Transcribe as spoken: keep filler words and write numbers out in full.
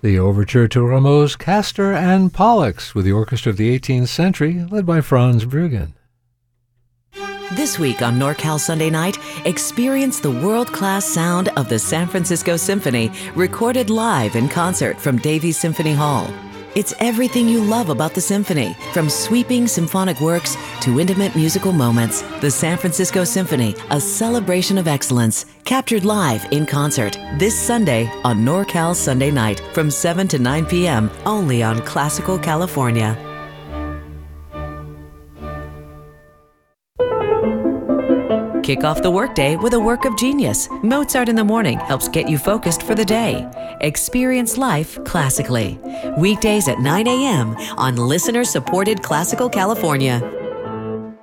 The overture to Rameau's Castor and Pollux with the Orchestra of the eighteenth Century, led by Franz Bruggen. This week on NorCal Sunday Night, experience the world-class sound of the San Francisco Symphony, recorded live in concert from Davies Symphony Hall. It's everything you love about the symphony, from sweeping symphonic works to intimate musical moments. The San Francisco Symphony, a celebration of excellence, captured live in concert this Sunday on NorCal Sunday Night from seven to nine p.m. only on Classical California. Kick off the workday with a work of genius. Mozart in the Morning helps get you focused for the day. Experience life classically. Weekdays at nine a.m. on listener-supported Classical California.